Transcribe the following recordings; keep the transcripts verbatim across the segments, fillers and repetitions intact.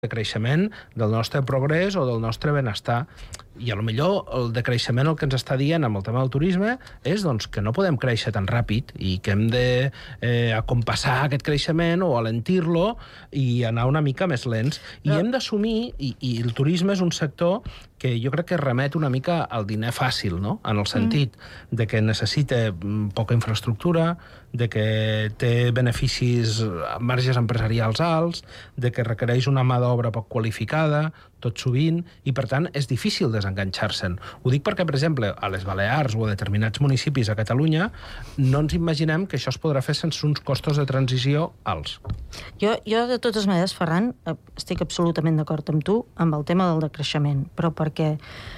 creixement del nostre progrés o del nostre benestar. I a lo millor el decreixement el que ens està dient amb el tema del turisme és doncs, que no podem créixer tan ràpid i que hem de eh, acompassar aquest creixement o alentir-lo i anar una mica més lents. I no. hem d'assumir, i, i el turisme és un sector que jo crec que remet una mica al diner fàcil, no? En el sentit mm. de que necessita poca infraestructura, de que té beneficis, marges empresarials alts, de que requereix una mà d'obra poc qualificada, tot sovint, i per tant és difícil desenganxar-se'n. Ho dic perquè, per exemple, a les Balears o a determinats municipis a Catalunya no ens imaginem que això es podrà fer sense uns costos de transició alts. Jo, jo de totes maneres, Ferran, estic absolutament d'acord amb tu amb el tema del decreixement, però perquè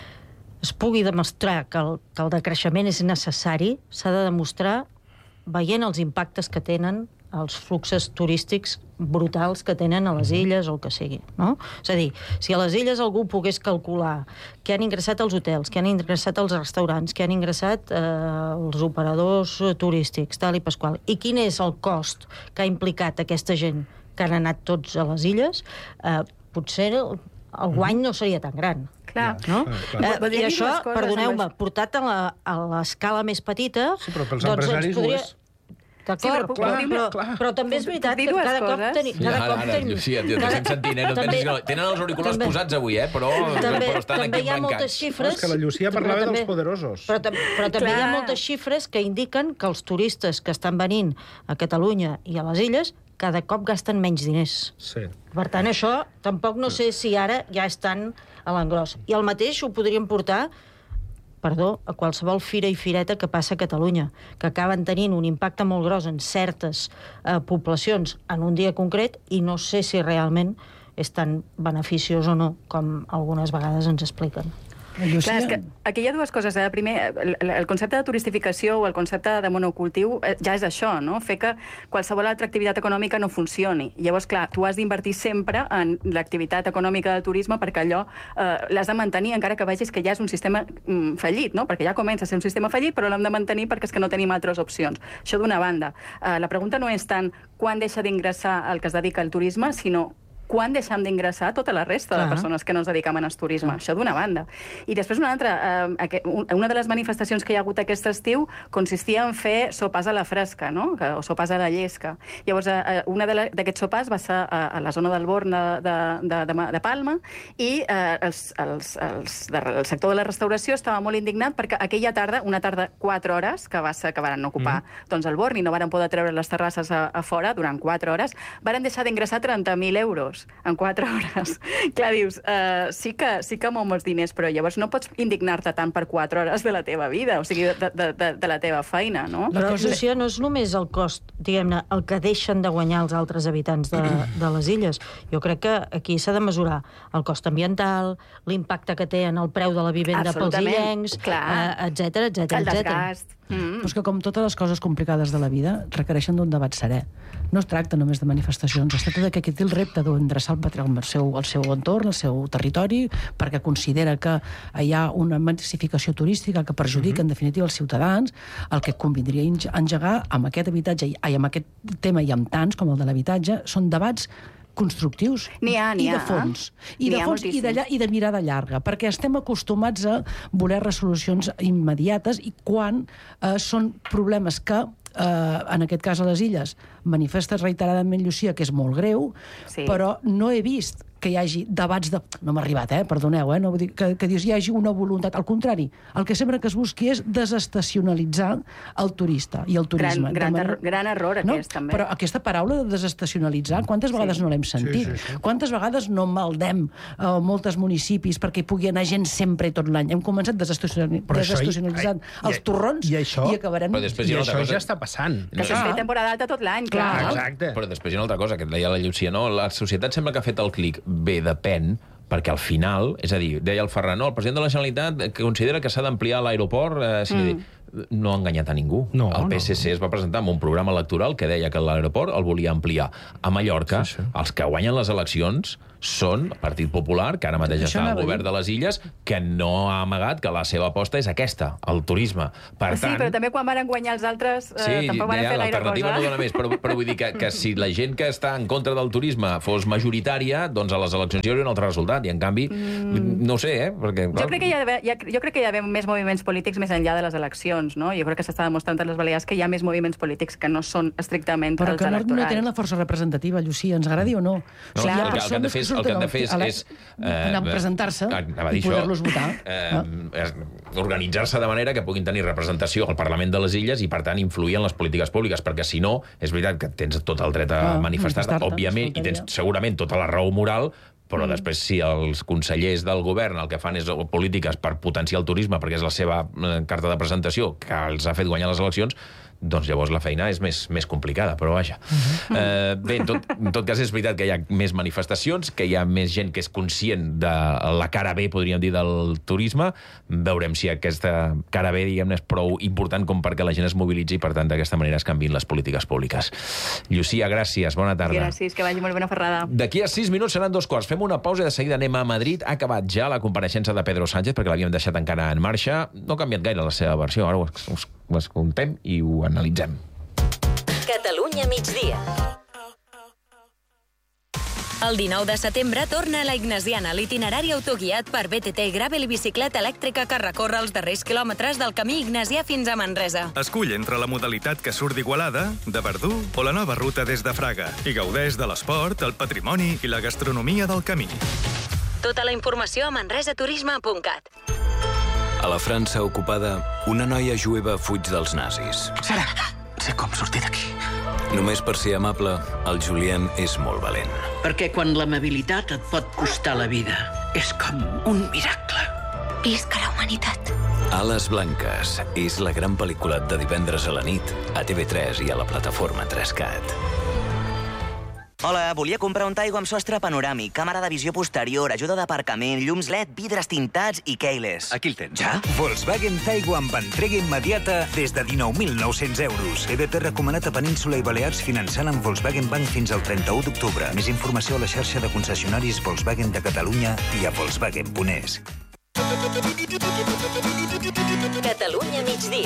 es pugui demostrar que el, que el decreixement és necessari, s'ha de demostrar veient els impactes que tenen els fluxos turístics brutals que tenen a les illes o el que sigui, no? És a dir, si a les illes algú pogués calcular que han ingressat als hotels, que han ingressat als restaurants, que han ingressat eh, els operadors turístics, tal i pasqual, i quin és el cost que ha implicat aquesta gent que han anat tots a les illes, eh, potser el, el guany no seria tan gran. Clar. No? Ah, clar. Eh, I això, perdoneu-me, portat a la, a l'escala més petita... Sí, però pels doncs, empresaris podria... ho és. D'acord, Sí, però, clar, dir, però, clar. però també és veritat que cada cop tenim... Sí, ara, ara, sí, t'estem sentint, eh? No també, pensis que... Tenen els auriculars també, posats avui, eh? Però, també, però estan també aquí hi ha moltes embrancats. xifres... No, és que la Llucia parlava també, dels poderosos. Però, però també Clar. hi ha moltes xifres que indiquen que els turistes que estan venint a Catalunya i a les illes cada cop gasten menys diners. Sí. Per tant, això tampoc no sé si ara ja estan a l'engròs. I el mateix ho podríem portar perdó, a qualsevol fira i fireta que passa a Catalunya, que acaben tenint un impacte molt gros en certes eh, poblacions en un dia concret i no sé si realment és tan beneficiós o no com algunes vegades ens expliquen. Clar, és que aquí hi ha dues coses. Eh? Primer, el, el concepte de turistificació o el concepte de monocultiu ja és això, no? Fer que qualsevol altra activitat econòmica no funcioni. Llavors, clar, tu has d'invertir sempre en l'activitat econòmica del turisme perquè allò eh, l'has de mantenir encara que vegis que ja és un sistema mm, fallit, no? Perquè ja comença a ser un sistema fallit, però l'hem de mantenir perquè és que no tenim altres opcions. Això d'una banda. Eh, la pregunta no és tant quan deixa d'ingressar el que es dedica al turisme, sinó quan deixem d'ingressar tota la resta Clar. de persones que no ens dediquem al turisme. Clar. Això d'una banda. I després una altra, eh, una de les manifestacions que hi ha hagut aquest estiu consistia en fer sopars a la fresca, no? O sopars a la llesca. Llavors, eh, una d'aquests sopars va ser a, a la zona del Born de, de, de, de, de Palma i eh, els, els, els, de, el sector de la restauració estava molt indignat perquè aquella tarda, una tarda quatre hores, que va ser que van ocupar mm. doncs el Born i no van poder treure les terrasses a, a fora durant quatre hores, van deixar d'ingressar trenta mil euros en quatre hores. Clar, dius, uh, sí, que, sí que mou molts diners, però llavors no pots indignar-te tant per quatre hores de la teva vida, o sigui, de, de, de, de la teva feina, no? Però, Llucia, no és només el cost, diguem-ne, el que deixen de guanyar els altres habitants de, de les illes. Jo crec que aquí s'ha de mesurar el cost ambiental, l'impacte que té en el preu de la vivenda pels illencs, etcètera, etcètera. El desgast. Mm. Però és que, com totes les coses complicades de la vida, requereixen d'un debat serè. No es tracta només de manifestacions, es tracta de que qui té el repte d'endreçar el seu, el seu entorn, el seu territori, perquè considera que hi ha una massificació turística que perjudica, mm-hmm. en definitiva, els ciutadans, el que convindria engegar amb aquest habitatge, i amb aquest tema i amb tants com el de l'habitatge, són debats constructius n'hi ha, n'hi i de fons, i de, fons i, de, i de mirada llarga, perquè estem acostumats a voler resolucions immediates i quan eh, són problemes que eh, en aquest cas a les illes manifestes reiteradament, Llucia, que és molt greu, sí. però no he vist que hi hagi debats de... No m'ha arribat, eh? Perdoneu, eh? No vull dir que, que dius hi hagi una voluntat. Al contrari, el que sempre que es busqui és desestacionalitzar el turista i el turisme. Gran, gran, manera... er, gran error, no? aquest, també. Però aquesta paraula de desestacionalitzar, quantes sí. vegades no l'hem sentit? Sí, sí, sí. Quantes vegades no maldem a uh, molts municipis perquè hi pugui anar gent sempre i tot l'any? Hem començat desestacionalitzant i, els torrons i, això, i acabarem... Però després I hi ha això cosa... ja està passant. Que s'ha fet temporada alta tot l'any, clar. clar. Exacte. Però després hi ha una altra cosa, que deia la Llucia, no? La societat sembla que ha fet el clic. Bé, depèn, perquè al final, és a dir, deia el Ferran, no, el president de la Generalitat que considera que s'ha d'ampliar l'aeroport, eh, si mm. no ha enganyat a ningú. No, el P S C no. es va presentar amb un programa electoral que deia que l'aeroport el volia ampliar. A Mallorca, sí, sí. els que guanyen les eleccions són el Partit Popular, que ara mateix Això està al anava a govern dir. de les Illes, que no ha amagat que la seva aposta és aquesta, el turisme. Per Sí, tant, però també quan van guanyar els altres eh, sí, tampoc van ja, fer gaire l'alternativa cosa. no dona més, però, però vull dir que, que si la gent que està en contra del turisme fos majoritària, doncs a les eleccions hi hauria un altre resultat, i en canvi, mm. no ho sé, eh? Perquè, Jo crec, que hi ha d'haver, hi ha, jo crec que hi ha d'haver més moviments polítics més enllà de les eleccions, no? Jo crec que s'està demostrant a les Balears que hi ha més moviments polítics que no són estrictament Però els que no, electorals. no tenen la força representativa, Llucia, ens agradi o no. No, O sigui, hi ha el que- el que han de persones fer és- el surten que han de al- fer és- a la- és, anar a eh, presentar-se anava a i dir això, poder-los votar. Eh, Ah. és organitzar-se de manera que puguin tenir representació al Parlament de les Illes i, per tant, influir en les polítiques públiques, perquè, si no, és veritat que tens tot el dret a Ah, manifestar-te, manifestar-te, òbviament, i faltaria. tens segurament tota la raó moral, però mm. després, si els consellers del govern el que fan és polítiques per potenciar el turisme, perquè és la seva eh, carta de presentació que els ha fet guanyar les eleccions, doncs llavors la feina és més, més complicada, però vaja. Uh-huh. Eh, bé, en tot, en tot cas és veritat que hi ha més manifestacions, que hi ha més gent que és conscient de la cara B, podríem dir, del turisme. Veurem si aquesta cara B, diguem-ne, és prou important com perquè la gent es mobilitzi i, per tant, d'aquesta manera es canviïn les polítiques públiques. Llucia, gràcies, bona tarda. Gràcies, que vagi molt bona ferrada. D'aquí a sis minuts seran dos quarts. Fem una pausa i de seguida anem a Madrid. Ha acabat ja la compareixença de Pedro Sánchez, perquè l'havíem deixat encara en marxa. No ha canviat gaire la seva versió. Ara ho, ho, ho escoltem i ho analitzem. Catalunya migdia. El dinou de setembre torna a la Ignasiana, l'itinerari autoguiat per B T T Gravel i bicicleta elèctrica que recorre els darrers quilòmetres del camí ignasià fins a Manresa. Escull entre la modalitat que surt d'Igualada, de Verdú o la nova ruta des de Fraga i gaudeix de l'esport, el patrimoni i la gastronomia del camí. Tota la informació a manresaturisme punt cat. A la França ocupada, una noia jueva fuig dels nazis. Sara, sé com sortir d'aquí. Només per ser amable, el Julien és molt valent. Perquè quan l'amabilitat et pot costar la vida, és com un miracle. Visca la humanitat. Ales Blanques és la gran pel·lícula de divendres a la nit a T V tres i a la plataforma tres cat. Hola, volia comprar un Taigo amb sostre panoràmic, càmera de visió posterior, ajuda d'aparcament, llums L E D, vidres tintats i keyless. Aquí el tens. Ja? Volkswagen Taigo amb entrega immediata des de dinou mil nou-cents euros. E D P recomanat a Península i Balears finançant amb Volkswagen Bank fins al trenta-u d'octubre. Més informació a la xarxa de concessionaris Volkswagen de Catalunya i a volkswagen punt es. Catalunya migdia.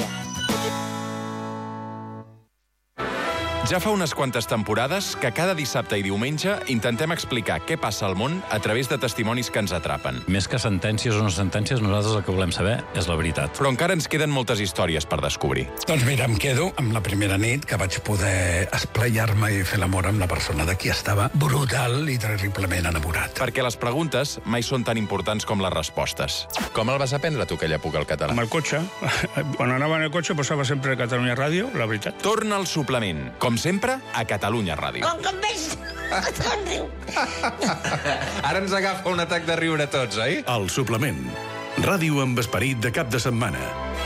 Ja fa unes quantes temporades que cada dissabte i diumenge intentem explicar què passa al món a través de testimonis que ens atrapen. Més que sentències o no sentències, nosaltres el que volem saber és la veritat. Però encara ens queden moltes històries per descobrir. Doncs mira, em quedo amb la primera nit que vaig poder esplaiar-me i fer l'amor amb la persona de qui estava brutal i terriblement enamorat. Perquè les preguntes mai són tan importants com les respostes. Com el vas aprendre tu, aquella època, al català? Amb el cotxe. Quan anava en el cotxe posava sempre Catalunya Ràdio, la veritat. Torna al suplement, com sempre, a Catalunya Ràdio. Com que em veig, com riu. Ara ens agafa un atac de riure a tots, oi? El suplement. Ràdio amb esperit de cap de setmana.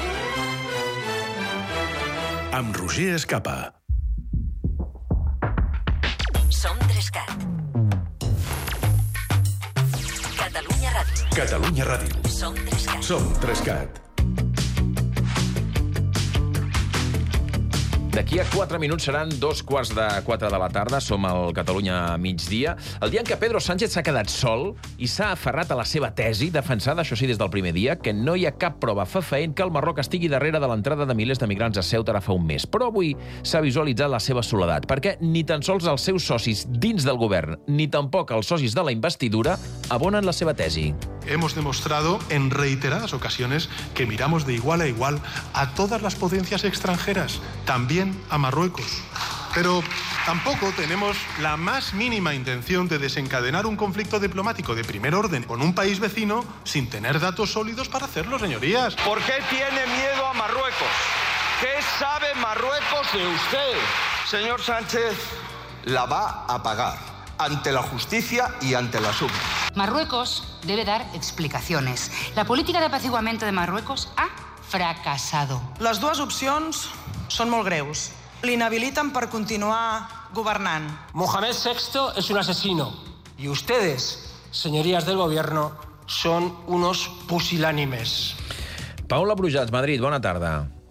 Amb Roger Escapa. Som tres cat. Catalunya Ràdio. Catalunya Ràdio. Som tres cat. Som tres cat. D'aquí a quatre minuts seran dos quarts de quatre de la tarda. Som al Catalunya migdia. El dia en què Pedro Sánchez s'ha quedat sol i s'ha aferrat a la seva tesi, defensada, això sí, des del primer dia, que no hi ha cap prova fefaent que el Marroc estigui darrere de l'entrada de milers de migrants a Ceuta ara fa un mes. Però avui s'ha visualitzat la seva soledat, perquè ni tan sols els seus socis dins del govern, ni tampoc els socis de la investidura, abonen la seva tesi. Hemos demostrado en reiteradas ocasiones que miramos de igual a igual a todas las potencias extranjeras, también a Marruecos. Pero tampoco tenemos la más mínima intención de desencadenar un conflicto diplomático de primer orden con un país vecino sin tener datos sólidos para hacerlo, señorías. ¿Por qué tiene miedo a Marruecos? ¿Qué sabe Marruecos de usted? Señor Sánchez, la va a pagar ante la justicia y ante la suma. Marruecos debe dar explicaciones. La política de apaciguamiento de Marruecos ha fracasado. Les dues opcions són molt greus. L'inhabiliten per continuar governant. Mohamed sexto es un asesino. Y ustedes, señorías del gobierno, son unos pusilánimes. Paula Brujats, Madrid, bona tarda.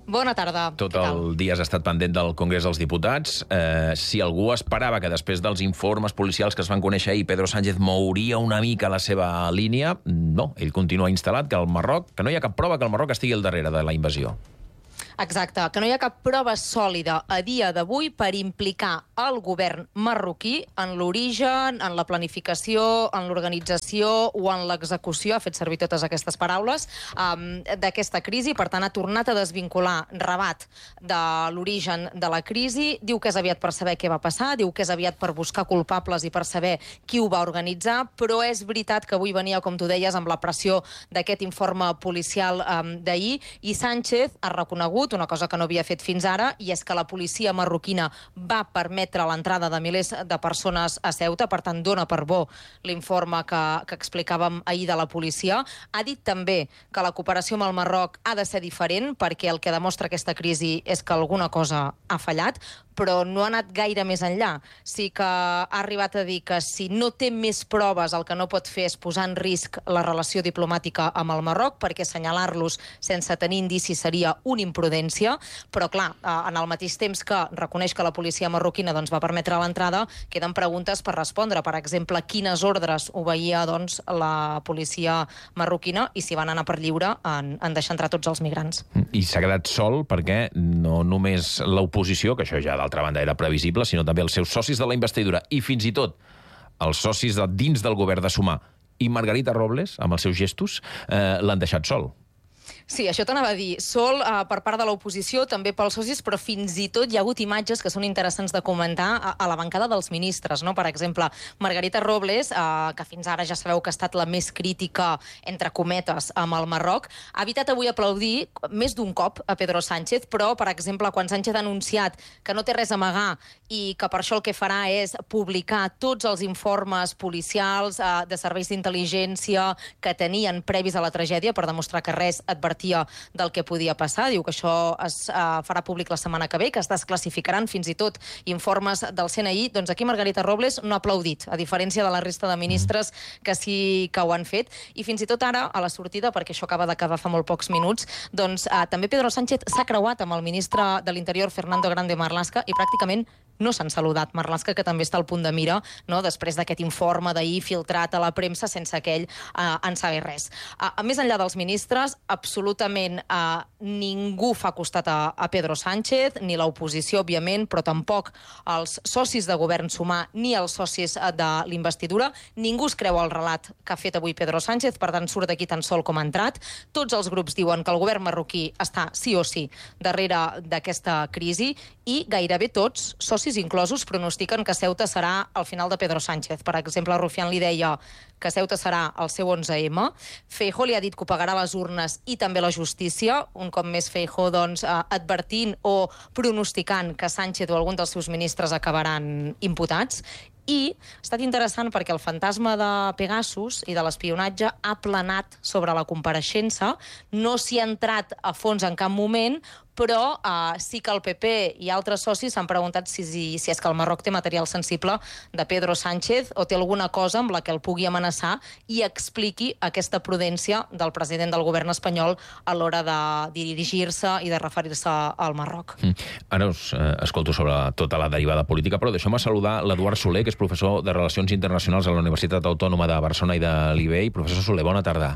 Bona tarda. Tot el dia has estat pendent del Congrés dels Diputats. Eh, si algú esperava que després dels informes policials que es van conèixer ahir Pedro Sánchez mouria una mica la seva línia, no, ell continua instal·lat que el Marroc, que no hi ha cap prova que el Marroc estigui al darrere de la invasió. Exacte, que no hi ha cap prova sòlida a dia d'avui per implicar el govern marroquí en l'origen, en la planificació, en l'organització o en l'execució, ha fet servir totes aquestes paraules, um, d'aquesta crisi. Per tant, ha tornat a desvincular Rabat de l'origen de la crisi. Diu que és aviat per saber què va passar, diu que és aviat per buscar culpables i per saber qui ho va organitzar, però és veritat que avui venia, com tu deies, amb la pressió d'aquest informe policial um, d'ahir, i Sánchez ha reconegut una cosa que no havia fet fins ara, i és que la policia marroquina va permetre l'entrada de milers de persones a Ceuta, per tant dona per bo l'informe que, que explicàvem ahir de la policia. Ha dit també que la cooperació amb el Marroc ha de ser diferent, perquè el que demostra aquesta crisi és que alguna cosa ha fallat, però no ha anat gaire més enllà. Sí que ha arribat a dir que si no té més proves el que no pot fer és posar en risc la relació diplomàtica amb el Marroc, perquè assenyalar-los sense tenir indicis seria una imprudència, però clar, en el mateix temps que reconeix que la policia marroquina doncs, va permetre l'entrada, queden preguntes per respondre. Per exemple, quines ordres obeïa doncs, la policia marroquina i si van anar per lliure en, en deixar entrar tots els migrants. I s'ha quedat sol perquè no només l'oposició, que això ja d'altra banda era previsible, sinó també els seus socis de la investidura i fins i tot els socis de dins del govern de Sumar i Margarita Robles, amb els seus gestos, eh, l'han deixat sol. Sí, això t'anava a dir. Sol eh, per part de l'oposició, també pels socis, però fins i tot hi ha hagut imatges que són interessants de comentar a, a la bancada dels ministres, no? Per exemple, Margarita Robles, eh, que fins ara ja sabeu que ha estat la més crítica, entre cometes, amb el Marroc, ha evitat avui aplaudir més d'un cop a Pedro Sánchez, però, per exemple, quan Sánchez ha anunciat que no té res a amagar i que per això el que farà és publicar tots els informes policials eh, de serveis d'intel·ligència que tenien previs a la tragèdia per demostrar que res advertia del que podia passar. Diu que això es uh, farà públic la setmana que ve, que es desclassificaran fins i tot informes del C N I. Doncs aquí Margarita Robles no ha aplaudit, a diferència de la resta de ministres que sí que ho han fet. I fins i tot ara, a la sortida, perquè això acaba d'acabar fa molt pocs minuts, doncs uh, també Pedro Sánchez s'ha creuat amb el ministre de l'Interior, Fernando Grande Marlaska, i pràcticament no s'han saludat. Marlaska, que també està al punt de mira, no? Després d'aquest informe d'ahir filtrat a la premsa sense que ell uh, en sabés res. Uh, més enllà dels ministres, absolutament uh, ningú fa costat a, a Pedro Sánchez, ni l'oposició, òbviament, però tampoc els socis de govern Sumar ni els socis de l'investidura. Ningú es creu el relat que ha fet avui Pedro Sánchez, per tant surt d'aquí tan sol com ha entrat. Tots els grups diuen que el govern marroquí està sí o sí darrere d'aquesta crisi i gairebé tots, socis inclosos, pronostiquen que Ceuta serà el final de Pedro Sánchez. Per exemple, Rufián li deia que Ceuta serà el seu onze eme. Feijóo li ha dit que ho pagarà les urnes i també la justícia. Un cop més Feijóo, doncs, eh, advertint o pronosticant que Sánchez o algun dels seus ministres acabaran imputats. I ha estat interessant perquè el fantasma de Pegasus i de l'espionatge ha planat sobre la compareixença. No s'hi ha entrat a fons en cap moment, però uh, sí que el P P i altres socis s'han preguntat si, si, si és que el Marroc té material sensible de Pedro Sánchez o té alguna cosa amb la que el pugui amenaçar i expliqui aquesta prudència del president del govern espanyol a l'hora de dirigir-se i de referir-se al Marroc. Mm. Ara us eh, escolto sobre tota la derivada política, però deixeu-me saludar l'Eduard Soler, que és professor de Relacions Internacionals a la Universitat Autònoma de Barcelona i de l'I B E I. Professor Soler, bona tarda.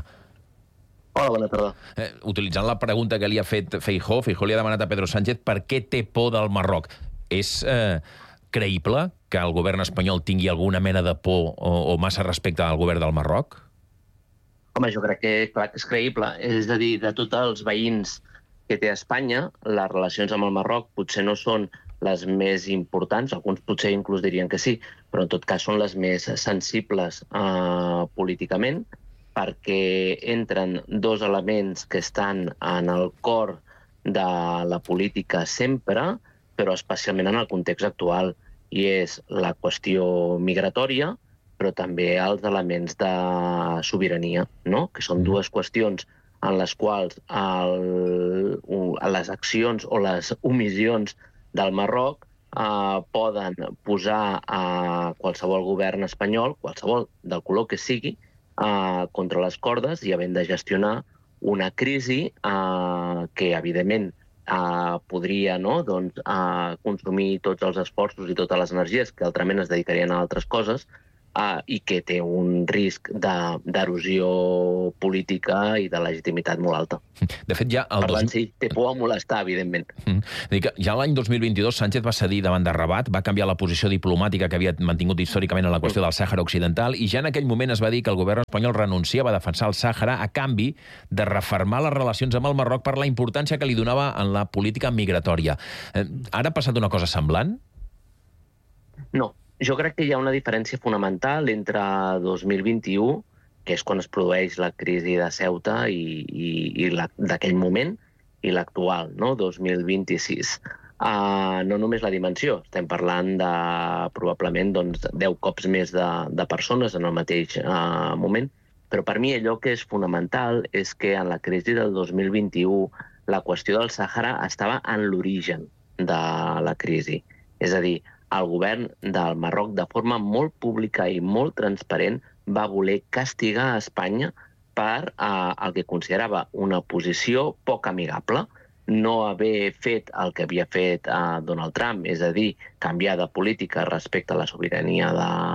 Hola, bona tarda. Eh, utilitzant la pregunta que li ha fet Feijóo, Feijóo li ha demanat a Pedro Sánchez per què té por del Marroc. És eh, creïble que el govern espanyol tingui alguna mena de por o, o massa respecte al govern del Marroc? Home, jo crec que, clar, que és creïble. És a dir, de tots els veïns que té Espanya, les relacions amb el Marroc potser no són les més importants, alguns potser inclús dirien que sí, però en tot cas són les més sensibles eh, políticament, perquè entren dos elements que estan en el cor de la política sempre, però especialment en el context actual, i és la qüestió migratòria, però també els elements de sobirania, no? Que són dues qüestions en les quals el, les accions o les omissions del Marroc eh, poden posar a qualsevol govern espanyol, qualsevol del color que sigui, Uh, contra les cordes i havent de gestionar una crisi uh, que, evidentment, uh, podria no, doncs, uh, consumir tots els esforços i totes les energies que altrament es dedicarien a altres coses, Uh, i que té un risc d'erosió política i de legitimitat molt alta. De fet, ja... El per tant, dos... sí, té por a molestar, evidentment. Mm. Dic que ja l'any dos mil vint-i-dos Sánchez va cedir davant de Rabat, va canviar la posició diplomàtica que havia mantingut històricament en la qüestió mm. del Sàhara Occidental, i ja en aquell moment es va dir que el govern espanyol renunciava a defensar el Sàhara a canvi de refermar les relacions amb el Marroc per la importància que li donava en la política migratòria. Eh, ara ha passat una cosa semblant? No. Jo crec que hi ha una diferència fonamental entre dos mil vint-i-u, que és quan es produeix la crisi de Ceuta i, i, i d'aquell moment, i l'actual, no? dos mil vint-i-sis. Uh, no només la dimensió, estem parlant de probablement doncs, deu cops més de, de persones en el mateix uh, moment, però per mi allò que és fonamental és que en la crisi del dos mil vint-i-u la qüestió del Sàhara estava en l'origen de la crisi. És a dir, el govern del Marroc, de forma molt pública i molt transparent, va voler castigar a Espanya per eh, el que considerava una posició poc amigable, no haver fet el que havia fet eh, Donald Trump, és a dir, canviar de política respecte a la sobirania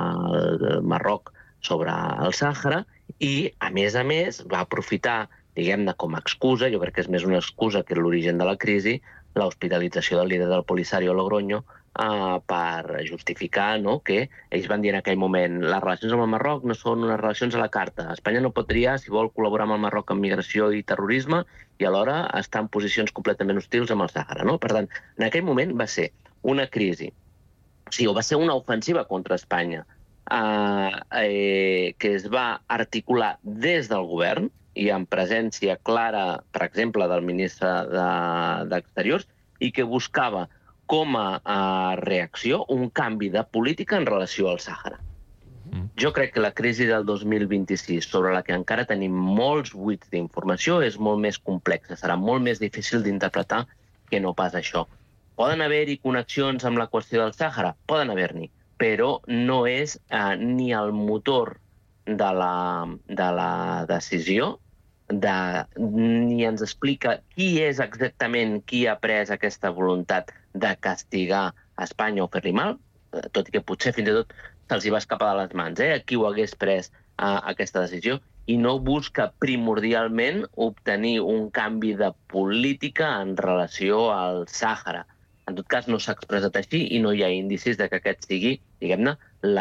del Marroc sobre el Sàhara, i, a més a més, va aprofitar, diguem-ne, com a excusa, jo crec que és més una excusa que l'origen de la crisi, l'hospitalització del líder del Polisario Logroño, Uh, per justificar no, que ells van dir en aquell moment les relacions amb el Marroc no són unes relacions a la carta. Espanya no pot triar si vol col·laborar amb el Marroc en migració i terrorisme i alhora estar en posicions completament hostils amb el Sàhara. No? Per tant, en aquell moment va ser una crisi, o sigui, va ser una ofensiva contra Espanya uh, eh, que es va articular des del govern i en presència clara, per exemple, del ministre d'Exteriors, i que buscava com a, a reacció un canvi de política en relació al Sàhara. Mm. Jo crec que la crisi del dos mil vint-i-sis, sobre la que encara tenim molts buits d'informació, és molt més complexa, serà molt més difícil d'interpretar que no pas això. Poden haver-hi connexions amb la qüestió del Sàhara? Poden haver-n'hi, però no és eh, ni el motor de la, de la decisió, de, ni ens explica qui és exactament qui ha pres aquesta voluntat de castigar a Espanya o fer-li mal, tot i que potser fins i tot se'ls hi va escapar de les mans, eh, qui ho hagués pres uh, aquesta decisió, i no busca primordialment obtenir un canvi de política en relació al Sàhara. En tot cas, no s'ha expressat així i no hi ha indicis de que aquest sigui, diguem-ne,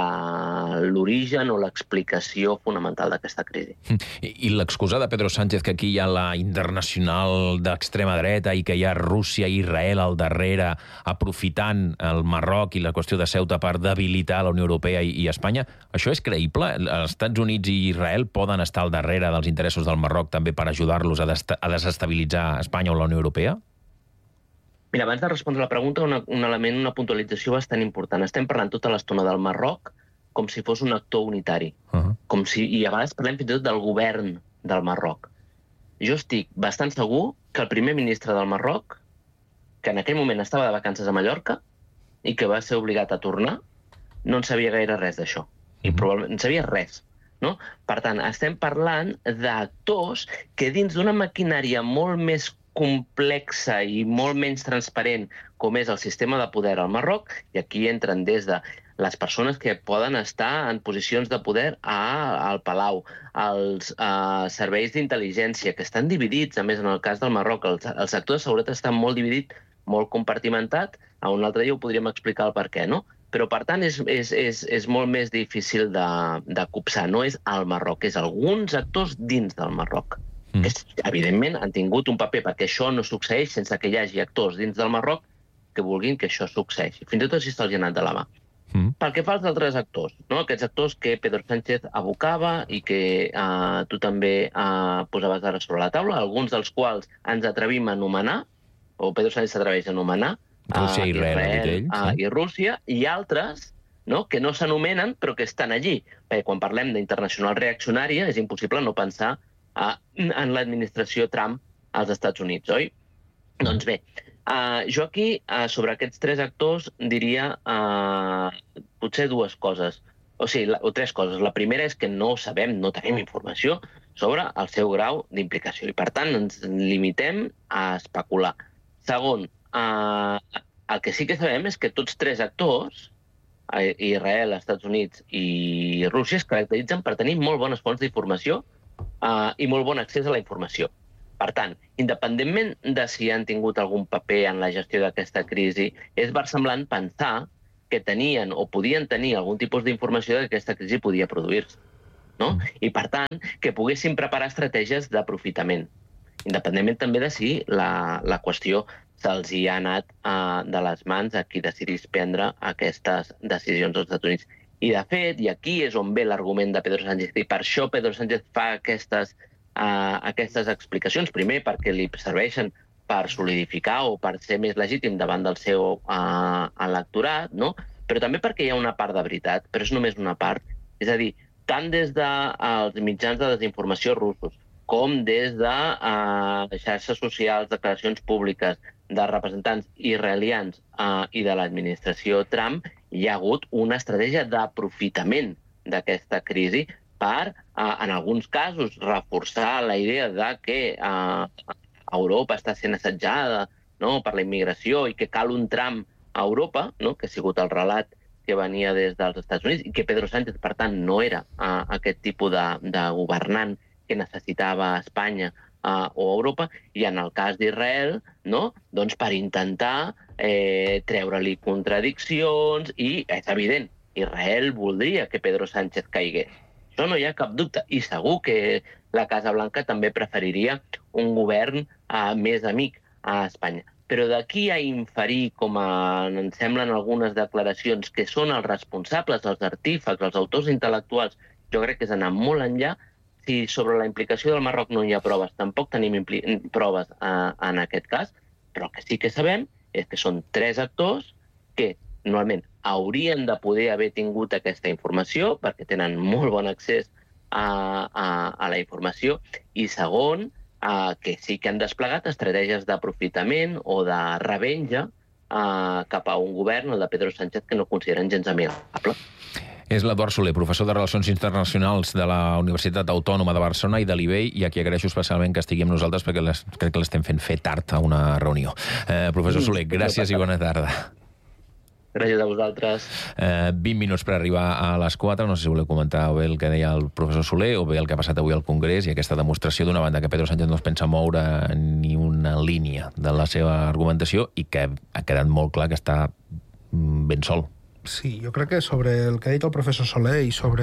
l'origen o l'explicació fonamental d'aquesta crisi. I, i l'excusa de Pedro Sánchez que aquí hi ha la internacional d'extrema dreta i que hi ha Rússia i Israel al darrere aprofitant el Marroc i la qüestió de Ceuta per debilitar la Unió Europea i, i Espanya, això és creïble? Els Estats Units i Israel poden estar al darrere dels interessos del Marroc també per ajudar-los a, a desestabilitzar Espanya o la Unió Europea? Mira, abans de respondre la pregunta, una, un element, una puntualització bastant important. Estem parlant tota l'estona del Marroc com si fos un actor unitari. Uh-huh. com si, I a vegades parlem fins i tot del govern del Marroc. Jo estic bastant segur que el primer ministre del Marroc, que en aquell moment estava de vacances a Mallorca i que va ser obligat a tornar, no en sabia gaire res d'això. I probablement en sabia res. No? Per tant, estem parlant d'actors que dins d'una maquinària molt més complexa i molt menys transparent com és el sistema de poder al Marroc, i aquí entren des de les persones que poden estar en posicions de poder a, al Palau, els uh, serveis d'intel·ligència, que estan dividits, a més, en el cas del Marroc, el, el sector de seguretat està molt dividit, molt compartimentat, a un altre dia ho podríem explicar el per què, no? Però, per tant, és, és, és, és molt més difícil de, de copsar. No és el Marroc, és alguns actors dins del Marroc. Mm. Que, evidentment, han tingut un paper perquè això no succeeix sense que hi hagi actors dins del Marroc que vulguin que això succeeixi. Fins i tot així se'ls ha anat de la mà. Mm. Pel que fa als altres actors, no? Aquests actors que Pedro Sánchez abocava i que eh, tu també eh, posaves ara sobre la taula, alguns dels quals ens atrevim a anomenar, o Pedro Sánchez s'atreveix a anomenar, Rússia i Israel, Israel ells, uh, i Rússia, i altres no, que no s'anomenen però que estan allí. Perquè quan parlem d'internacional reaccionària és impossible no pensar uh, en l'administració Trump als Estats Units, oi? Mm. Doncs bé, uh, jo aquí, uh, sobre aquests tres actors, diria uh, potser dues coses, o sigui, la, o tres coses. La primera és que no sabem, no tenim informació sobre el seu grau d'implicació i, per tant, ens limitem a especular. Segon, eh, el que sí que sabem és que tots tres actors, Israel, Estats Units i Rússia, es caracteritzen per tenir molt bones fonts d'informació eh, i molt bon accés a la informació. Per tant, independentment de si han tingut algun paper en la gestió d'aquesta crisi, és versemblant pensar que tenien o podien tenir algun tipus d'informació que aquesta crisi podia produir-se. No? I, per tant, que poguessin preparar estratègies d'aprofitament, independentment també de si la, la qüestió se'ls hi ha anat uh, de les mans a qui decidís prendre aquestes decisions als Estats Units. I, de fet, i aquí és on ve l'argument de Pedro Sánchez, i per això Pedro Sánchez fa aquestes, uh, aquestes explicacions, primer perquè li serveixen per solidificar o per ser més legítim davant del seu uh, electorat, no? Però també perquè hi ha una part de veritat, però és només una part. És a dir, tant des dels mitjans de desinformació russos, com des de uh, xarxes socials, declaracions públiques, de representants israelians eh, i de l'administració Trump, hi ha hagut una estratègia d'aprofitament d'aquesta crisi per, eh, en alguns casos, reforçar la idea de que eh, Europa està sent assetjada, no?, per la immigració i que cal un Trump a Europa, no?, que ha sigut el relat que venia des dels Estats Units i que Pedro Sánchez, per tant, no era eh, aquest tipus de, de governant que necessitava Espanya Uh, o Europa, i en el cas d'Israel, no? Doncs per intentar eh, treure-li contradiccions, i és evident, Israel voldria que Pedro Sánchez caigués. Això no hi ha cap dubte, i segur que la Casa Blanca també preferiria un govern uh, més amic a Espanya. Però d'aquí a inferir, com a, ens semblen algunes declaracions, que són els responsables, els artífecs, els autors intel·lectuals, jo crec que és anar molt enllà. Si sobre la implicació del Marroc no hi ha proves, tampoc tenim proves eh, en aquest cas, però el que sí que sabem és que són tres actors que normalment haurien de poder haver tingut aquesta informació perquè tenen molt bon accés a, a, a la informació, i segon, eh, que sí que han desplegat estratègies d'aprofitament o de revenja eh, cap a un govern, el de Pedro Sánchez, que no consideren gens amigable. És l'Eduard Soler, professor de Relacions Internacionals de la Universitat Autònoma de Barcelona i de l'I B E I, i a qui agraeixo especialment que estigui amb nosaltres perquè les, crec que l'estem fent fer tard a una reunió. Eh, professor Soler, gràcies i bona tarda. Gràcies a vosaltres. Eh, vint minuts per arribar a les quatre. No sé si voleu comentar o bé el que deia el professor Soler o bé el que ha passat avui al Congrés i aquesta demostració d'una banda que Pedro Sánchez no es pensa moure ni una línia de la seva argumentació i que ha quedat molt clar que està ben sol. Sí, jo crec que sobre el que ha dit el professor Soler i sobre,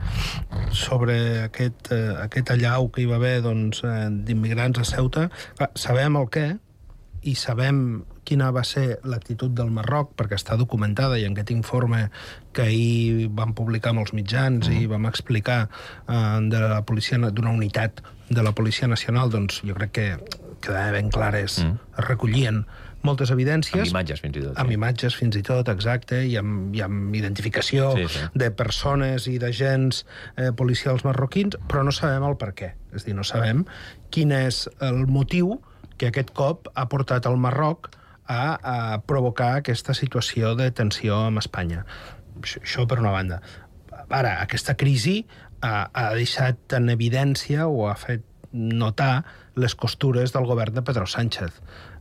sobre aquest, eh, aquest allau que hi va haver doncs, eh, d'immigrants a Ceuta, clar, sabem el què i sabem quina va ser l'actitud del Marroc, perquè està documentada i en aquest informe que ahir vam publicar amb els mitjans mm. i vam explicar eh, de la policia, d'una unitat de la Policia Nacional, doncs jo crec que quedava ben clares, mm. es recollien moltes evidències. Amb imatges, fins i tot. Amb sí. imatges, fins i tot, exacte, i amb, i amb identificació sí, sí. de persones i d'agents eh, policials marroquins, però no sabem el per què. És a dir, no sabem quin és el motiu que aquest cop ha portat el Marroc a, a provocar aquesta situació de tensió amb Espanya. Això, això per una banda. Ara, aquesta crisi ha, ha deixat en evidència o ha fet notar les costures del govern de Pedro Sánchez.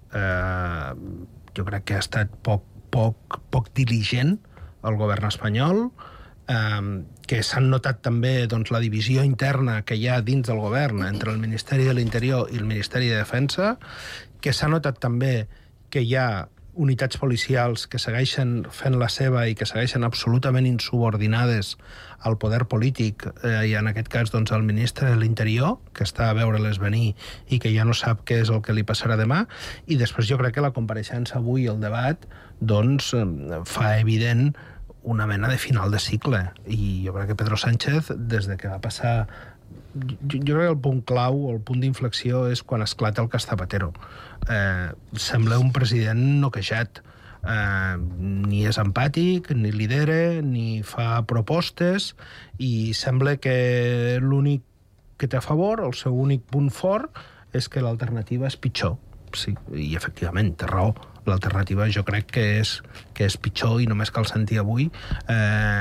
Eh, jo crec que ha estat poc, poc, poc diligent el govern espanyol, eh, que s'han notat també doncs, la divisió interna que hi ha dins del govern entre el Ministeri de l'Interior i el Ministeri de Defensa, que s'ha notat també que hi ha unitats policials que segueixen fent la seva i que segueixen absolutament insubordinades al poder polític, eh, i en aquest cas doncs, el ministre de l'Interior, que està a veure-les venir i que ja no sap què és el que li passarà demà, i després jo crec que la compareixença avui, el debat, doncs fa evident una mena de final de cicle, i jo crec que Pedro Sánchez, des de que va passar... Jo, jo crec que el punt clau, el punt d'inflexió, és quan esclata el cas Zapatero. Eh, sembla un president noquejat. Eh, ni és empàtic, ni lidera, ni fa propostes, i sembla que l'únic que té a favor, el seu únic punt fort, és que l'alternativa és pitjor. Sí, i efectivament, té raó. L'alternativa jo crec que és, que és pitjor, i només cal sentir avui eh,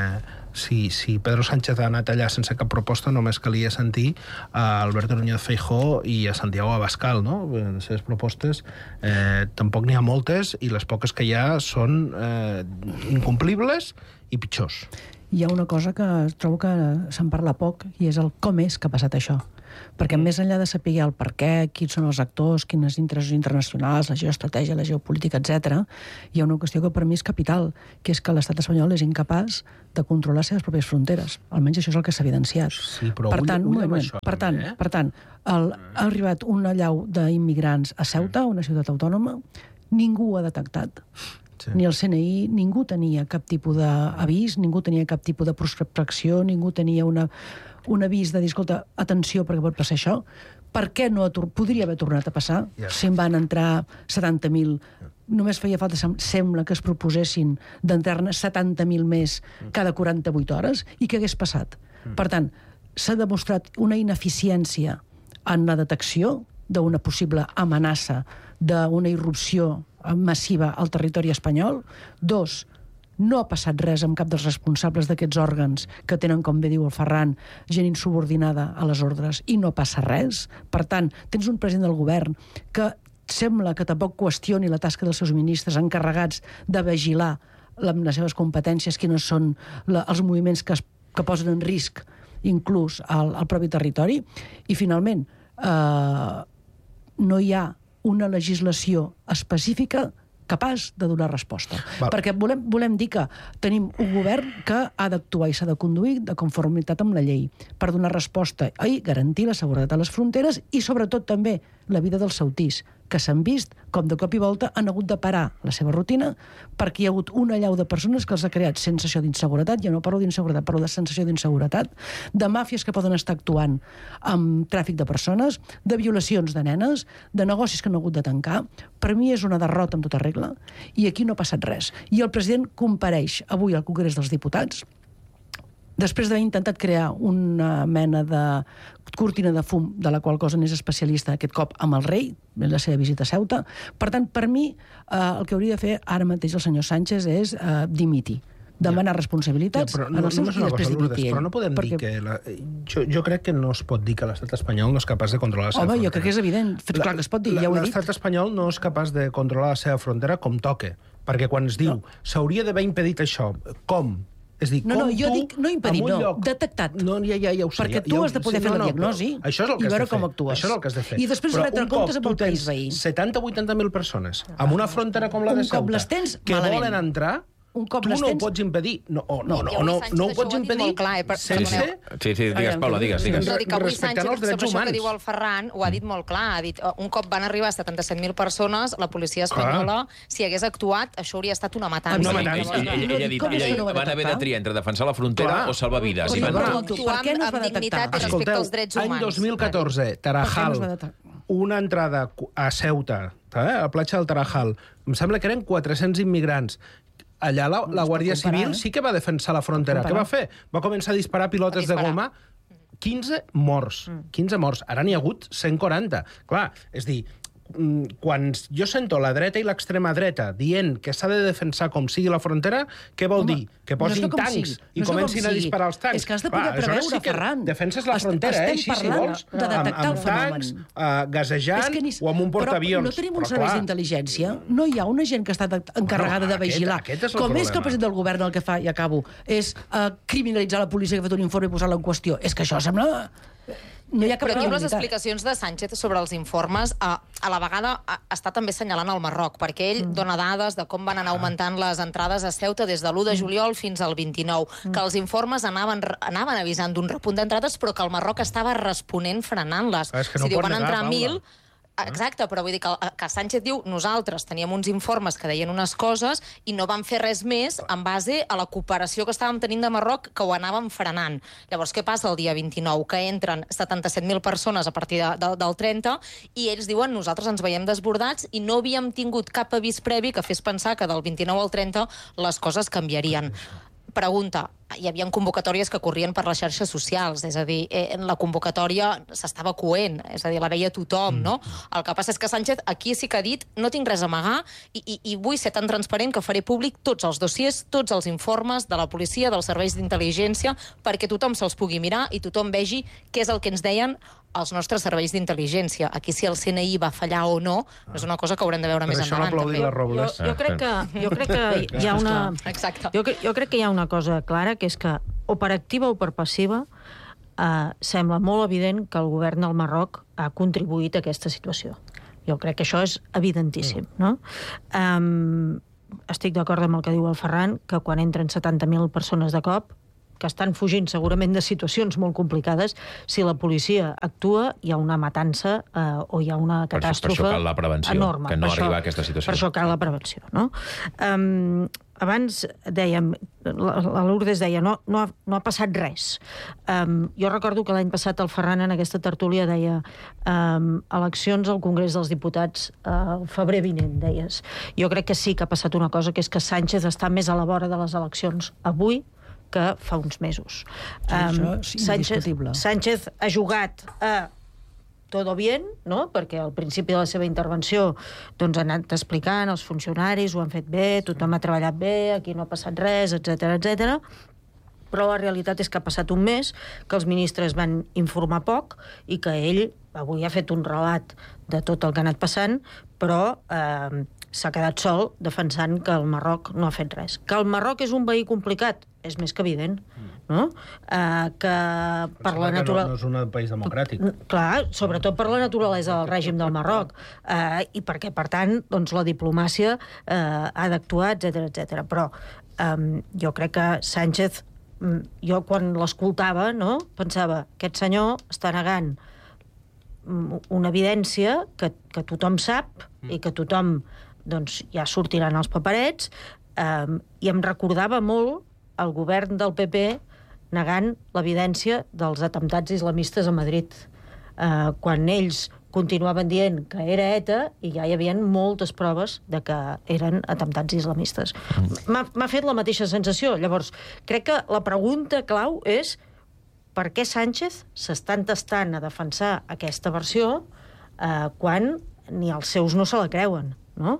si, si Pedro Sánchez ha anat allà sense cap proposta, només calia sentir a Alberto Núñez Feijóo i a Santiago Abascal, no? Les seves propostes eh, tampoc n'hi ha moltes i les poques que hi ha són eh, incomplibles i pitjors. Hi ha una cosa que trobo que se'n parla poc i és el com és que ha passat això. Perquè més enllà de saber el per què, quins són els actors, quines interessos internacionals, la geoestratègia, la geopolítica, etcètera, hi ha una qüestió que per mi és capital, que és que l'estat espanyol és incapaç de controlar les seves pròpies fronteres. Almenys això és el que s'ha evidenciat. Sí, però per tant, ull, ull un moment, això, per tant, també, eh? per tant el, ha arribat una allau d'immigrants a Ceuta, una ciutat autònoma, ningú ho ha detectat. Sí. Ni el C N I, ningú tenia cap tipus d'avís, ningú tenia cap tipus de prospecció, ningú tenia una, un avís de dir, escolta, atenció, perquè pot passar això. Per què no podria haver tornat a passar? Yeah. Si en van entrar setanta mil, només feia falta, sembla que es proposessin d'entrar-ne setanta mil més cada quaranta-vuit hores, i què hagués passat? Mm. Per tant, s'ha demostrat una ineficiència en la detecció d'una possible amenaça d'una irrupció massiva al territori espanyol. Dos, no ha passat res amb cap dels responsables d'aquests òrgans que tenen, com bé diu el Ferran, gent insubordinada a les ordres, i no passa res. Per tant, tens un president del govern que sembla que tampoc qüestioni la tasca dels seus ministres encarregats de vigilar amb les seves competències quines són la, els moviments que, es, que posen en risc inclús al, al propi territori. I finalment, eh, no hi ha una legislació específica capaç de donar resposta. Val. Perquè volem, volem dir que tenim un govern que ha d'actuar i s'ha de conduir de conformitat amb la llei per donar resposta i garantir la seguretat a les fronteres i, sobretot, també la vida dels sautís, que s'han vist com de cop i volta han hagut de parar la seva rutina perquè hi ha hagut una allau de persones que els ha creat sensació d'inseguretat. Ja no parlo d'inseguretat, parlo de sensació d'inseguretat, de màfies que poden estar actuant amb tràfic de persones, de violacions de nenes, de negocis que han hagut de tancar. Per mi és una derrota en tota regla i aquí no ha passat res. I el president compareix avui al Congrés dels Diputats després d'haver intentat crear una mena de cortina de fum, de la qual cosa n'és especialista aquest cop amb el rei, en la seva visita a Ceuta. Per tant, per mi, eh, el que hauria de fer ara mateix el senyor Sánchez és eh, dimitir, demanar responsabilitats ja, no, en els seus i després dimitir ell. Però no podem perquè... dir que... La, jo, jo crec que no es pot dir que l'estat espanyol no és capaç de controlar la seva Home, frontera. Jo crec que és evident. La, clar que es pot dir, ja ho he dit. L'estat espanyol no és capaç de controlar la seva frontera com toque. Perquè quan es diu s'hauria d'haver impedit això, com? És dir, no, no, jo dic no impedir, no, lloc... detectat. No, ja, ja, ja ho sé. Perquè tu ja, has de poder sí, fer no, la diagnosi no, això és el que i veure has de fer. Com actues. Això és el que has de fer. I després retre comptes amb el país veí. setanta a vuitanta mil persones amb una frontera com la de Ceuta que malament. volen entrar, un cop tu les no tens... ho pots impedir. No, oh, no, no, no, no, no ho pots impedir clar, eh, per, sense... Sí, sí, digues, Paula, digues. digues. No, dic que avui Sánchez, sobre humans. això que diu el Ferran, ho ha dit molt clar. Ha dit, un cop van arribar setanta-set mil persones, la policia espanyola, clar. Si hagués actuat, això hauria estat una matança. Una matança. Ella, ella, ella, ella, ella, ella van haver de triar entre defensar la frontera clar. O salvar vides. I van actuar amb, amb dignitat i respecte als drets humans. Any dos mil catorze, Tarajal, una entrada a Ceuta, a la platja del Tarajal, em sembla que eren quatre-cents immigrants. Allà la, la Guàrdia Civil sí que va defensar la frontera. Què va fer? Va començar a disparar pilotes de goma. quinze morts. quinze morts. Ara n'hi ha hagut cent quaranta. Clar, és dir, quan jo sento la dreta i l'extrema dreta dient que s'ha de defensar com sigui la frontera, què vol Home, dir? Que posin no tancs no i comencin a disparar els tancs. És que has de poder preveure, sí Ferran. Defenses la frontera, eh? Així, si vols. De detectar amb, amb el fenomen. Tancs, uh, gasejant ni... o amb un portaavions. Però no tenim uns serveis d'intel·ligència? No hi ha una gent que està encarregada no, de vigilar. Aquest, aquest és com problema. És que el president del govern el que fa, i acabo, és uh, criminalitzar la policia que ha fet un informe i posar-la en qüestió. És que això sembla... No hi ha cap Però aquí les explicacions de Sánchez sobre els informes a, a la vegada a, està també assenyalant el Marroc, perquè ell mm. dona dades de com van anar augmentant les entrades a Ceuta des de l'u de juliol fins al vint-i-nou, mm. que els informes anaven, anaven avisant d'un repunt d'entrades, però que el Marroc estava responent frenant-les. És que no si diu, van negar, entrar Paula. mil... Exacte, però vull dir que, que Sánchez diu nosaltres teníem uns informes que deien unes coses i no vam fer res més en base a la cooperació que estàvem tenint de Marroc, que ho anàvem frenant. Llavors, què passa el dia vint-i-nou? Que entren setanta-set mil persones a partir de, de, del trenta i ells diuen nosaltres ens veiem desbordats i no havíem tingut cap avís previ que fes pensar que del vint-i-nou al trenta les coses canviarien. Pregunta, hi havia convocatòries que corrien per les xarxes socials, és a dir, eh, la convocatòria s'estava coent, és a dir, la veia tothom, no? El que passa és que Sánchez aquí sí que ha dit no tinc res a amagar i, i, i vull ser tan transparent que faré públic tots els dossiers, tots els informes de la policia, dels serveis d'intel·ligència, perquè tothom se'ls pugui mirar i tothom vegi què és el que ens deien els nostres serveis d'intel·ligència. Aquí, si el C N I va fallar o no, no és una cosa que haurem de veure per més endavant. Per això l'aplaudi la Robles. Jo, jo, crec que, jo crec que hi ha una... Exacte. Jo, jo crec que hi ha una cosa clara, que és que, o per activa o per passiva, eh, sembla molt evident que el govern del Marroc ha contribuït a aquesta situació. Jo crec que això és evidentíssim, no? Um, estic d'acord amb el que diu el Ferran, que quan entren setanta mil persones de cop, que estan fugint segurament de situacions molt complicades, si la policia actua, hi ha una matança eh, o hi ha una catàstrofe enorme. Per això cal la prevenció, que no arriba a aquesta situació. Per això cal la prevenció, no? Um, abans dèiem, la Lourdes deia, no, no, ha, no ha passat res. Um, jo recordo que l'any passat el Ferran en aquesta tertúlia deia um, eleccions al Congrés dels Diputats al uh, febrer vinent, deies. Jo crec que sí que ha passat una cosa, que és que Sánchez està més a la vora de les eleccions avui que fa uns mesos. Sí, um, és Sánchez, Sánchez ha jugat a todo bien, no? Perquè al principi de la seva intervenció doncs, ha anat explicant, els funcionaris ho han fet bé, tothom ha treballat bé, aquí no ha passat res, etcètera, etcètera. Però la realitat és que ha passat un mes, que els ministres van informar poc i que ell avui ha fet un relat de tot el que ha anat passant, però eh, s'ha quedat sol defensant que el Marroc no ha fet res. Que el Marroc és un veí complicat, és més que evident, no? Eh, que per la naturalesa... No, no és un país democràtic. Clar, sobretot per la naturalesa del règim del Marroc. Eh, I perquè, per tant, doncs, la diplomàcia eh, ha d'actuar, etcètera, etcètera. Però eh, jo crec que Sánchez, jo quan l'escoltava, no, pensava, aquest senyor està negant una evidència que, que tothom sap i que tothom doncs, ja sortiran els paperets, eh, i em recordava molt el govern del P P negant l'evidència dels atemptats islamistes a Madrid, eh, quan ells continuaven dient que era ETA i ja hi havia moltes proves de que eren atemptats islamistes. M'ha fet la mateixa sensació. Llavors, crec que la pregunta clau és per què Sánchez s'està entestant a defensar aquesta versió eh, quan ni els seus no se la creuen, no?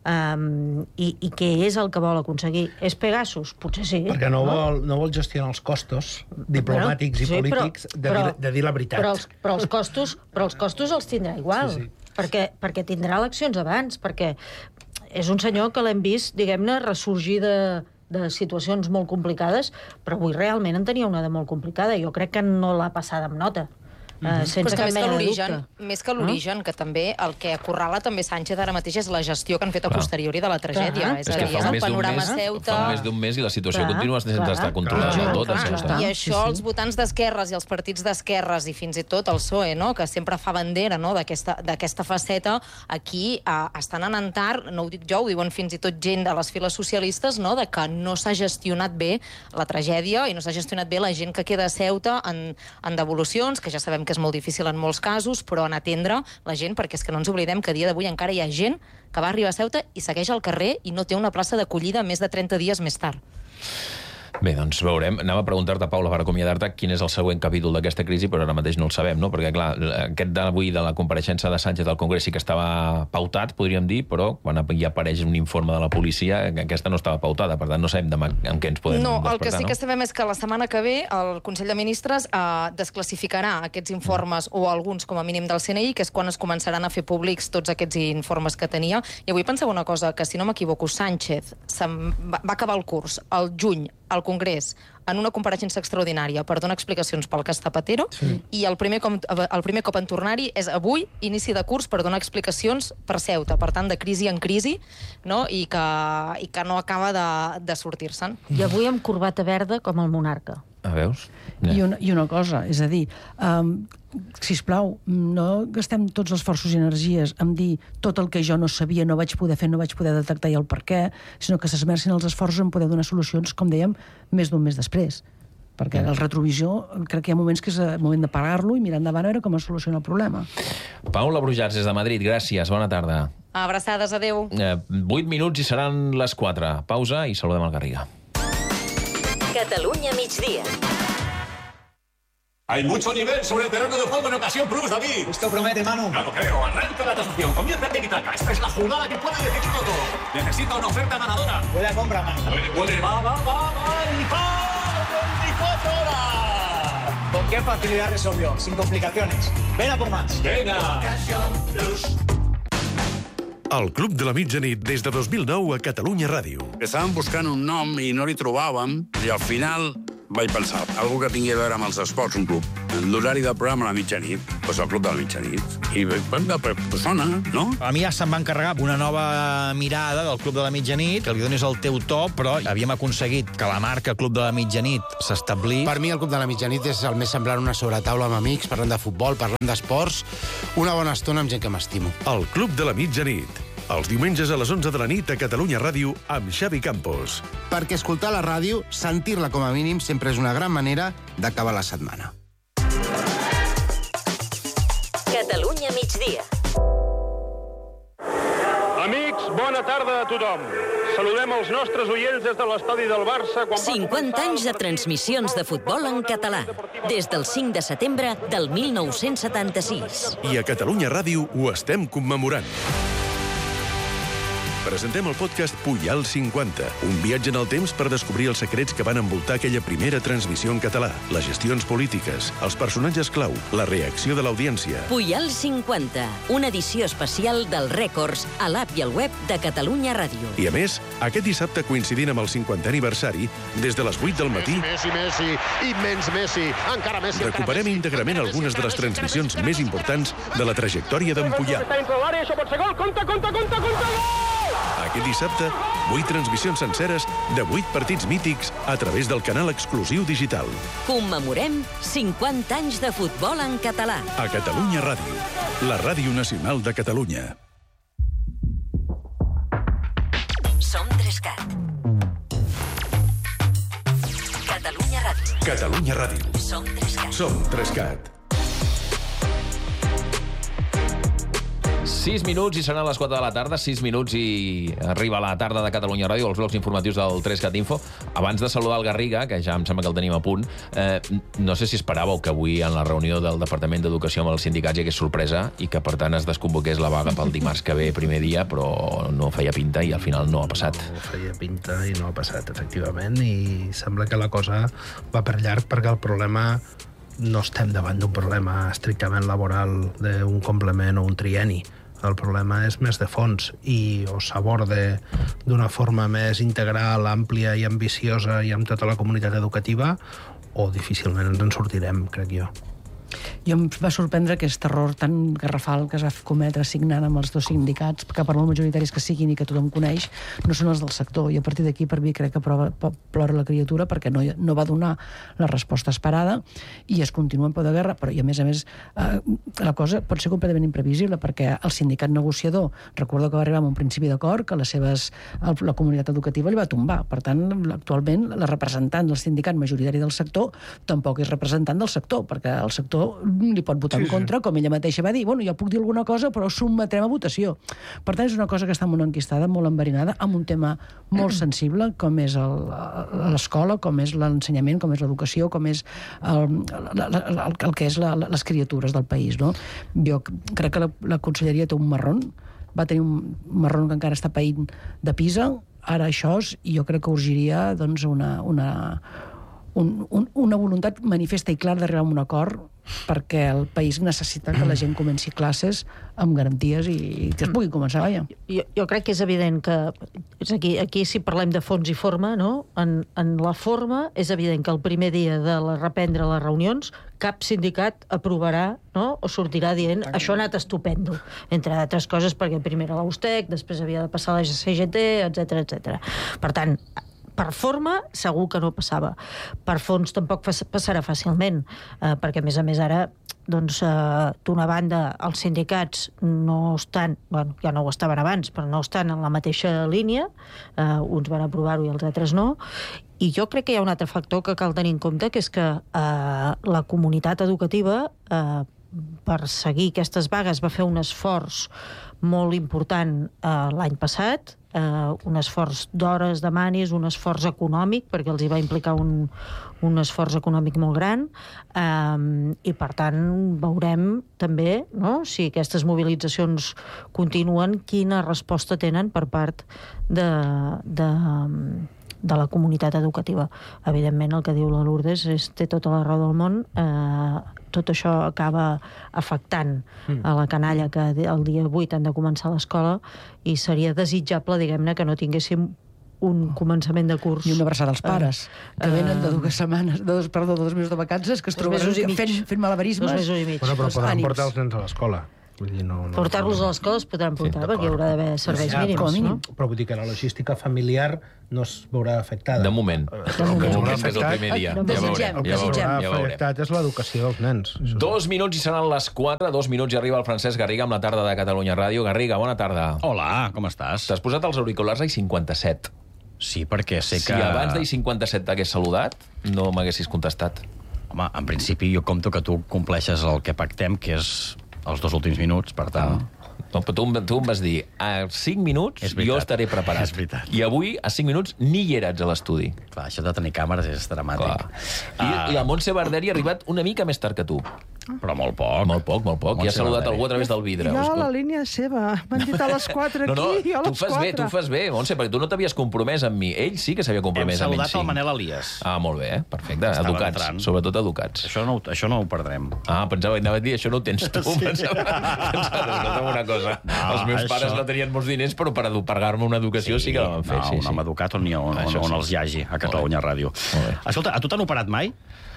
Um, i, I què és el que vol aconseguir? És Pegasus? Potser sí. Perquè no, no? Vol, no vol gestionar els costos diplomàtics bueno, sí, i polítics però, de, però, de dir la veritat. Però els, però, els costos, però els costos els tindrà igual, sí, sí. Perquè, perquè tindrà eleccions abans, perquè és un senyor que l'hem vist, diguem-ne, ressorgir de, de situacions molt complicades, però avui realment en tenia una de molt complicada. Jo crec que no l'ha passada amb nota. Uh, sense cap mena de dubte. Més que l'origen, no? Que també el que acorrala també Sánchez ara mateix és la gestió que han fet a posteriori de la tragèdia. Clar. És, és a dir, és el panorama Ceuta... Fa més d'un mes i la situació clar, continua sense estar controlada del tot a Ceuta. I això els votants d'esquerres i els partits d'esquerres i fins i tot el P S O E, no? Que sempre fa bandera, no? d'aquesta faceta, aquí uh, estan anant tard, no ho dic jo, ho diuen fins i tot gent de les files socialistes, no? De que no s'ha gestionat bé la tragèdia i no s'ha gestionat bé la gent que queda a Ceuta en, en devolucions, que ja sabem que és molt difícil en molts casos, però en atendre la gent, perquè és que no ens oblidem que a dia d'avui encara hi ha gent que va arribar a Ceuta i segueix al carrer i no té una plaça d'acollida més de trenta dies més tard. Bé, doncs veurem. Anava a preguntar-te, Paula, per acomiadar-te, quin és el següent capítol d'aquesta crisi, però ara mateix no el sabem, no? Perquè, clar, aquest d'avui de la compareixença de Sánchez al Congrés sí que estava pautat, podríem dir, però quan hi apareix un informe de la policia, aquesta no estava pautada, per tant no sabem demà en què ens podem no, despertar. El que sí que sabem és que la setmana que ve el Consell de Ministres eh, desclassificarà aquests informes o alguns com a mínim del C N I, que és quan es començaran a fer públics tots aquests informes que tenia. I avui pensava una cosa, que si no m'equivoco, Sánchez va, va acabar el curs al juny al Congrés en una compareixença extraordinària per donar explicacions pel cas Zapatero, sí. I el primer, com, el primer cop en tornar-hi és avui, inici de curs, per donar explicacions per Ceuta, per tant, de crisi en crisi, no? I, que, i que no acaba de, de sortir-se'n. I avui amb corbata verda com el monarca. A veus? Yeah. I, una, I una cosa, és a dir, um, sisplau, no gastem tots els esforços i energies en dir tot el que jo no sabia, no vaig poder fer, no vaig poder detectar i el per què, sinó que s'esmercin els esforços en poder donar solucions, com dèiem, més d'un mes després. Perquè el retrovisor, crec que hi ha moments que és el moment de parar-lo i mirar endavant a veure com es soluciona el problema. Paula Brujats, des de Madrid, gràcies, bona tarda. Abraçades, adeu. Eh, vuit minuts i seran les quatre. Pausa i saludem el Garriga. Catalunya migdia. Hay mucho nivel sobre el terreno de juego en ocasión plus, David. Esto promete, Manu. No lo creo. Arranca la transacción. Comienza el tiki-taka. Esta es la jugada que puede decidirlo todo. Necesita una oferta ganadora. Puede compra, Manu. Puede, puede. Va, va, va, va. Y va. veinticuatro horas. ¿Con qué facilidad resolvió? Sin complicaciones. Ven a por más. Venga. El Club de la Mitjanit des de dos mil nou a Catalunya Ràdio. Estàvem buscant un nom i no li trobàvem, i al final vaig pensar, algú que tingui a veure amb els esports, un club. L'horari del programa a la mitjanit, doncs el Club de la Mitjanit. I pues, sona, no? A mi ja se'm va encarregar una nova mirada del Club de la Mitjanit, que li donis el teu to, però havíem aconseguit que la marca Club de la Mitjanit s'establís. Per mi el Club de la Mitjanit és el més semblant a una sobretaula amb amics, parlant de futbol, parlant d'esports, una bona estona amb gent que m'estimo. El Club de la Mitjanit. Els diumenges a les onze de la nit a Catalunya Ràdio amb Xavi Campos. Perquè escoltar la ràdio, sentir-la com a mínim, sempre és una gran manera d'acabar la setmana. Catalunya migdia. Amics, bona tarda a tothom. Saludem els nostres oients des de l'estadi del Barça. Quan cinquanta anys de transmissions de futbol en català. Des del cinc de setembre del mil nou-cents setanta-sis. I a Catalunya Ràdio ho estem commemorant. Presentem el podcast Puyal cinquanta, un viatge en el temps per descobrir els secrets que van envoltar aquella primera transmissió en català, les gestions polítiques, els personatges clau, la reacció de l'audiència. Puyal cinquanta, una edició especial dels rècords a l'app i al web de Catalunya Ràdio. I a més, aquest dissabte coincidint amb el cinquantè aniversari, des de les vuit del matí, Messi, Messi, immens Messi, encara Messi, recuperem íntegrament algunes de les transmissions més importants de la trajectòria d'en Puyal. Això pot ser gol, compte, compte, compte, compte, gol! Aquest dissabte, vuit transmissions senceres de vuit partits mítics a través del canal exclusiu digital. Commemorem cinquanta anys de futbol en català. A Catalunya Ràdio, la ràdio nacional de Catalunya. Som Trescat. Catalunya Ràdio. Catalunya Ràdio. Som Trescat. Som Trescat. sis minuts i seran les quatre de la tarda, sis minuts i arriba la tarda de Catalunya Ràdio, els blocs informatius del Trescat Info. Abans de saludar el Garriga, que ja em sembla que el tenim a punt, eh, no sé si esperàveu que avui en la reunió del Departament d'Educació amb els sindicats hi hagués sorpresa i que per tant es desconvoqués la vaga pel dimarts que ve primer dia, però no feia pinta i al final no ha passat. No feia pinta i no ha passat, efectivament, i sembla que la cosa va per llarg perquè el problema no estem davant d'un problema estrictament laboral d'un complement o un trienni. El problema és més de fons i o s'aborda d'una forma més integral, àmplia i ambiciosa i amb tota la comunitat educativa o difícilment ens en sortirem, crec jo. Jo em va sorprendre aquest error tan garrafal que es va cometre signant amb els dos sindicats, que per molt majoritaris que siguin i que tothom coneix, no són els del sector. I a partir d'aquí, per mi, crec que prova, plora la criatura perquè no, no va donar la resposta esperada i es continua en peu de guerra. Però, i a més a més, eh, la cosa pot ser completament imprevisible perquè el sindicat negociador, recordo que va arribar amb un principi d'acord que les seves, la comunitat educativa li va tombar. Per tant, actualment, la representant del sindicat majoritari del sector tampoc és representant del sector, perquè el sector li pot votar sí, en contra, sí. Com ella mateixa va dir, bueno, jo puc dir alguna cosa, però sotmetrem a votació. Per tant, és una cosa que està molt enquistada, molt enverinada, amb un tema molt sensible, com és l'escola, com és l'ensenyament, com és l'educació, com és el, el, el, el que és la, les criatures del país, no? Jo crec que la, la conselleria té un marron, va tenir un marron que encara està païnt de Pisa, ara això, i jo crec que urgiria, doncs, una... una Un, un, una voluntat manifesta i clara d'arribar a un acord perquè el país necessita que la gent comenci classes amb garanties i, i que es pugui començar, vaja. Jo, jo crec que és evident que és aquí, aquí si parlem de fons i forma, no? En, en la forma és evident que el primer dia de la, reprendre les reunions cap sindicat aprovarà, no? O sortirà dient això ha anat estupendo, entre altres coses perquè primer era l'U S T E C, després havia de passar la C G T, etcètera, etcètera. Per tant, per forma, segur que no passava. Per fons tampoc passarà fàcilment, eh, perquè, a més a més, ara, doncs, eh, d'una banda, els sindicats no estan, bueno, ja no ho estaven abans, però no estan en la mateixa línia, eh, uns van aprovar-ho i els altres no, i jo crec que hi ha un altre factor que cal tenir en compte, que és que eh, la comunitat educativa, eh, per seguir aquestes vagues, va fer un esforç molt important uh, l'any passat, uh, un esforç d'hores de manis, un esforç econòmic, perquè els hi va implicar un, un esforç econòmic molt gran, um, i per tant veurem també, no?, si aquestes mobilitzacions continuen, quina resposta tenen per part de, de, de la comunitat educativa. Evidentment, el que diu la Lourdes és, té tota la raó del món. Eh, tot això acaba afectant mm. a la canalla que el dia vuit han de començar l'escola, i seria desitjable, diguem-ne, que no tinguéssim un començament de curs. I una abraçada als pares, uh, que venen de dues setmanes, de dos, perdó, de dos mesos de vacances, que es troben fent, fent malabarismes. Dos mesos i mig. Bueno, però poden portar els nens a l'escola. Vull dir, no, no, Portar-los a l'escola es podran portar, sí, perquè hi haurà d'haver serveis ja, mínims, però, no? Però vull dir que la logística familiar no es veurà afectada. De moment. De moment, que és el primer dia. No, ja veurem, ja veurem. Ja afectat és l'educació dels nens. Dos minuts i seran les quatre, dos minuts i arriba el Francesc Garriga amb la tarda de Catalunya Ràdio. Garriga, bona tarda. Hola, com estàs? T'has posat els auriculars a i cinquanta-set. Sí, perquè sé que... Si abans d'I cinquanta-set t'hagués saludat, no m'haguessis contestat. Home, en principi jo compto que tu compleixes el que pactem, que és els dos últims minuts, per tant... Ah. No, però tu, tu em vas dir, a cinc minuts jo estaré preparat. És veritat. I avui, a cinc minuts, ni hi eres a l'estudi. Clar, això de tenir càmeres és dramàtic. I, uh... I la Montse Barderi ha arribat una mica més tard que tu. Però molt poc. Molt poc, molt poc. I ha saludat algú a través del vidre. Ja, la línia és seva. M'han dit a les quatre aquí, no, no, i a les tu fas quatre. bé, tu fas bé, Montse, perquè tu no t'havies compromès amb mi. Ell sí que s'havia compromès amb ell. Hem saludat el Manel Elias. Ah, molt bé, eh? Perfecte. Estava educats, entrant. Sobretot educats. Això no, això no ho perdrem. Ah, pensava, anava a dir, això no ho tens tu. Sí. Pensava, pensava, escolta'm una cosa. No, els meus això... pares no tenien molts diners, però per pagar-me una educació sí, sí que la van fer. No, sí, un sí. home educat on, on, on, sí. on els hi hagi, a Catalunya Ràdio. Escolta, a tu t'han operat mai?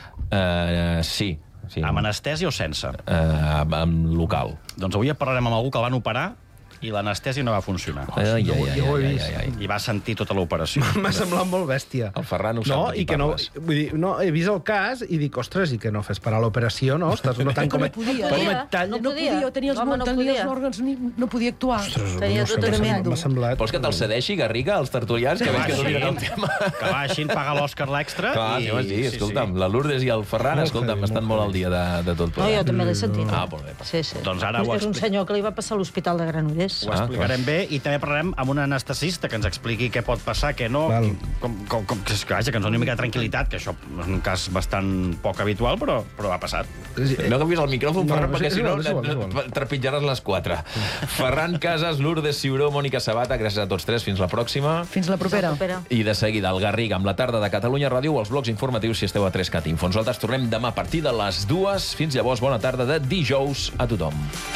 Uh, sí. Sí. Amb anestèsia o sense? Uh, amb local. Doncs avui parlarem amb algú que el van operar i l'anestèsia no va funcionar. Ai, ai, ai, ai, ho he ai, vist. ai, ai. I va sentir tota l'operació. M'ha semblat molt bèstia. El Ferran ho sap no, de qui i que no, parles. vull dir, no, he vist el cas i dic, ostres, i que no fes parar l'operació, no? Estàs notant com... No podia, com no et talla. no podia, tenia els, no tenia els òrgans, ni, no podia actuar. Ostres, tenia tot m'ha semblat... Vols que te'l cedeixi, Garriga, als tertulians, que veig que dominen el tema? Que va així, paga l'Òscar l'extra. Clar, i... sí, sí, escolta'm, la Lourdes i el Ferran, escolta'm, estan molt al dia de, de tot plegat. No, jo també l'he sentit. Ah, molt bé. Sí, sí. Doncs ara ho és un senyor que li va passar a l'Hospital de Granollers. Ho explicarem bé, i també parlarem amb un anestesista que ens expliqui què pot passar, què no, com, com, com, que, vaja, que ens doni una mica de tranquil·litat, que això és un cas bastant poc habitual, però, però ha passat. No canvies el micròfon, Ferran, perquè si no trepitjaràs les quatre. Ferran Casas, Lourdes Ciuró, Mònica Sabata, gràcies a tots tres, fins la pròxima. Fins la propera. I de seguida, el Garriga, amb la tarda de Catalunya Ràdio o els blocs informatius si esteu a tres cat info. Nosaltres tornem demà a partir de les dues. Fins llavors, bona tarda de dijous a tothom.